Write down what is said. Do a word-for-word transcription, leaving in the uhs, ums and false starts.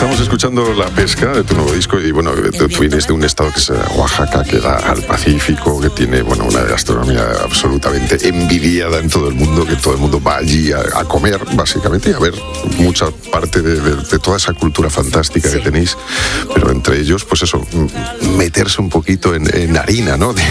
Estamos escuchando La Pesca de tu nuevo disco y bueno, tú, tú vienes de un estado que es Oaxaca, que da al Pacífico, que tiene bueno una gastronomía absolutamente envidiada en todo el mundo, que todo el mundo va allí a, a comer básicamente y a ver mucha parte de, de, de toda esa cultura fantástica sí. que tenéis, pero entre ellos pues eso, meterse un poquito en, en harina, ¿no?